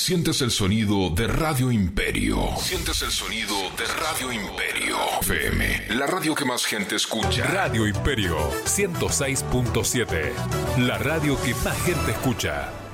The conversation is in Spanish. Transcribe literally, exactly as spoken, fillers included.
Sientes el sonido de Radio Imperio. Sientes el sonido de Radio Imperio. F M, la radio que más gente escucha. Radio Imperio ciento seis punto siete, la radio que más gente escucha.